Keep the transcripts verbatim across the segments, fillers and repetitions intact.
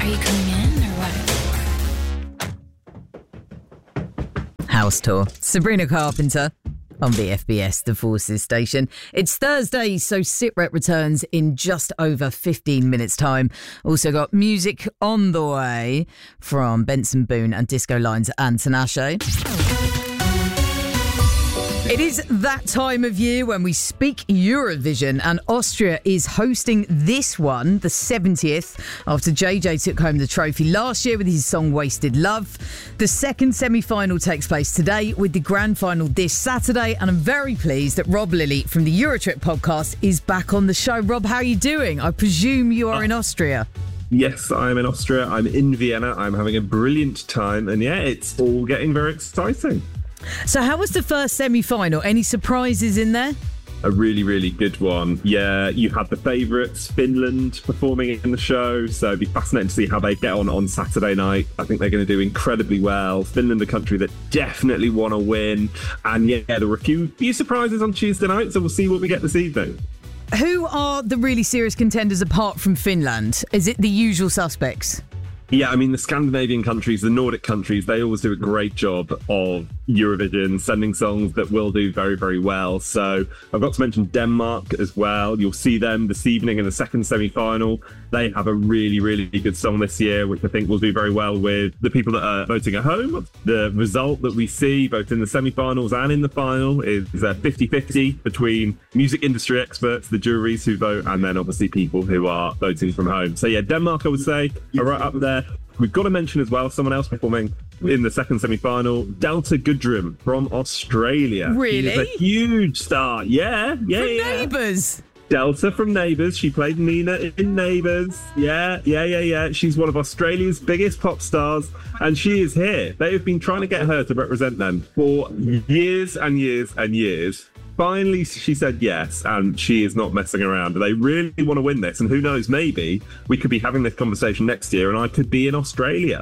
Are you coming in or what? House Tour. Sabrina Carpenter on B F B S, the Forces station. It's Thursday, so SitRep returns in just over fifteen minutes' time. Also got music on the way from Benson Boone and Disco Lines and Tinashe. It is that time of year when we speak Eurovision, and Austria is hosting this one, the seventieth, after J J took home the trophy last year with his song Wasted Love. The second semi-final takes place today with the grand final this Saturday, and I'm very pleased that Rob Lilly from the Eurotrip podcast is back on the show. Rob, how are you doing? I presume you are in Austria. Yes, I'm in Austria. I'm in Vienna. I'm having a brilliant time, and yeah, it's all getting very exciting. So how was the first semi-final? Any surprises in there? A really, really good one. Yeah, you had the favourites, Finland, performing in the show, so it'd be fascinating to see how they get on on Saturday night. I think they're going to do incredibly well. Finland, a country that definitely want to win. And yeah, there were a few, few surprises on Tuesday night, so we'll see what we get this evening. Who are the really serious contenders apart from Finland? Is it the usual suspects? Yeah, I mean, the Scandinavian countries, the Nordic countries, they always do a great job of Eurovision, sending songs that will do very, very well. So I've got to mention Denmark as well. You'll see them this evening in the second semi-final. They have a really, really good song this year, which I think will do very well with the people that are voting at home. The result that we see both in the semi-finals and in the final is a fifty-fifty between music industry experts, the juries who vote, and then obviously people who are voting from home. So yeah, Denmark, I would say, are right up there. We've got to mention as well someone else performing in the second semi-final, Delta Goodrem from Australia. Really? She's a huge star. Yeah, yeah, From yeah. Neighbours. Delta from Neighbours. She played Nina in Neighbours. Yeah, yeah, yeah, yeah. She's one of Australia's biggest pop stars, and she is here. They have been trying to get her to represent them for years and years and years. Finally, she said yes, and she is not messing around. They really want to win this, and who knows, maybe we could be having this conversation next year and I could be in Australia.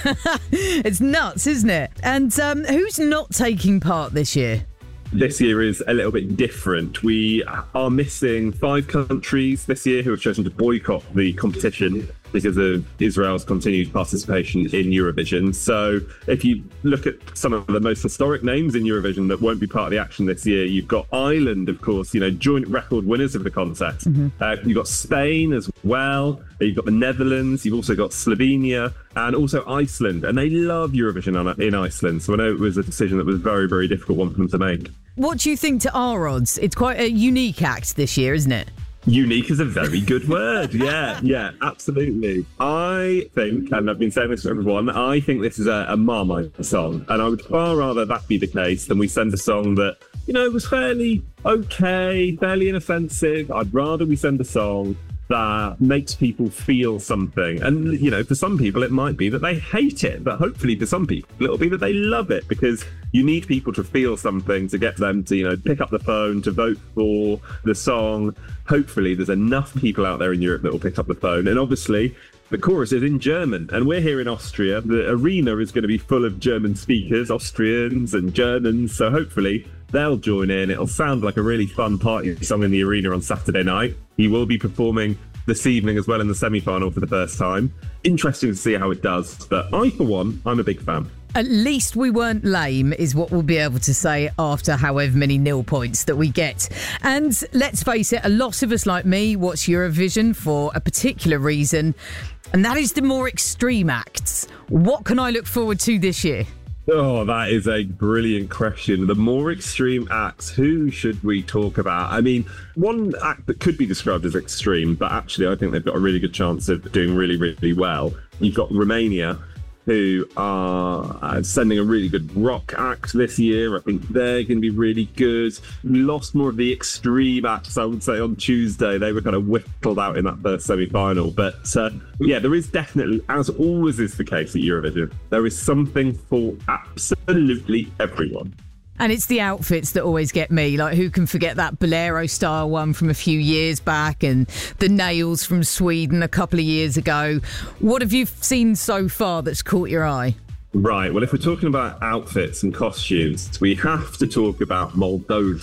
It's nuts, isn't it? And um, who's not taking part this year? This year is a little bit different. We are missing five countries this year who have chosen to boycott the competition because of Israel's continued participation in Eurovision. So if you look at some of the most historic names in Eurovision that won't be part of the action this year, you've got Ireland, of course, you know, joint record winners of the contest. Mm-hmm. Uh, you've got Spain as well. You've got the Netherlands. You've also got Slovenia and also Iceland. And they love Eurovision in Iceland. So I know it was a decision that was a very, very difficult one for them to make. What do you think to our odds? It's quite a unique act this year, isn't it? Unique is a very good word. Yeah, yeah, absolutely. I think, and I've been saying this to everyone, I think this is a, a Marmite song. And I would far rather that be the case than we send a song that, you know, was fairly okay, fairly inoffensive. I'd rather we send a song that makes people feel something. And, you know, for some people, it might be that they hate it. But hopefully for some people, it'll be that they love it, because you need people to feel something to get them to, you know, pick up the phone, to vote for the song. Hopefully there's enough people out there in Europe that will pick up the phone. And obviously, the chorus is in German, and we're here in Austria. The arena is going to be full of German speakers, Austrians and Germans. So hopefully they'll join in. It'll sound like a really fun party song in the arena on Saturday night. He will be performing this evening as well in the semi-final for the first time. Interesting to see how it does. But I, for one, I'm a big fan. At least we weren't lame is what we'll be able to say after however many nil points that we get. And let's face it, a lot of us like me watch Eurovision for a particular reason, and that is the more extreme acts. What can I look forward to this year? Oh, that is a brilliant question. The more extreme acts, who should we talk about? I mean, one act that could be described as extreme, but actually I think they've got a really good chance of doing really, really well. You've got Romania, who are uh, sending a really good rock act this year. I think they're going to be really good. We lost more of the extreme acts, I would say, on Tuesday. They were kind of whittled out in that first semi-final. But uh, yeah, there is definitely, as always is the case at Eurovision, there is something for absolutely everyone. And it's the outfits that always get me. Like, who can forget that Bolero style one from a few years back, and the nails from Sweden a couple of years ago? What have you seen so far that's caught your eye? Right. Well, if we're talking about outfits and costumes, we have to talk about Moldova.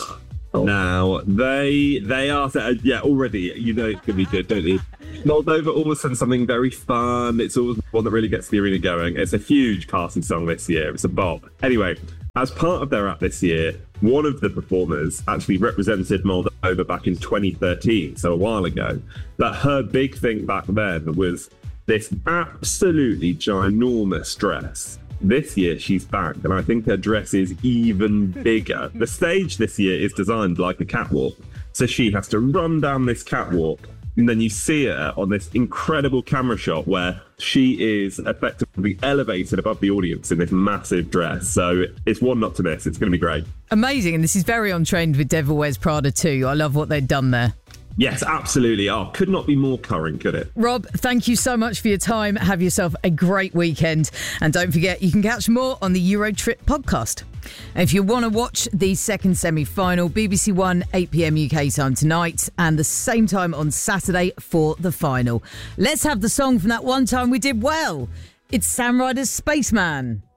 Now, they they are, uh, yeah, already, you know it's going to be good, don't you? Moldova, all of a sudden, something very fun. It's always one that really gets the arena going. It's a huge casting song this year. It's a bop. Anyway, as part of their act this year, one of the performers actually represented Moldova back in twenty thirteen, so a while ago. But her big thing back then was this absolutely ginormous dress. This year she's back, and I think her dress is even bigger. The stage this year is designed like a catwalk, so she has to run down this catwalk, and then you see her on this incredible camera shot where she is effectively elevated above the audience in this massive dress. So it's one not to miss. It's going to be great. Amazing, and this is very on trend with Devil Wears Prada too. I love what they've done there. Yes, absolutely. Oh, could not be more current, could it? Rob, thank you so much for your time. Have yourself a great weekend. And don't forget, you can catch more on the Eurotrip podcast. And if you want to watch the second semi-final, B B C One, eight p.m. U K time tonight, and the same time on Saturday for the final. Let's have the song from that one time we did well. It's Sam Ryder's Spaceman.